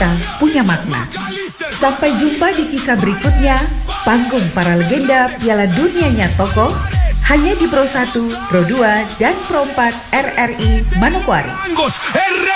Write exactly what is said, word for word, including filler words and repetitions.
kita punya makna. Sampai jumpa di kisah berikutnya, panggung para legenda Piala Dunianya Tokoh, hanya di Pro satu, Pro dua, dan Pro empat R R I Manokwari.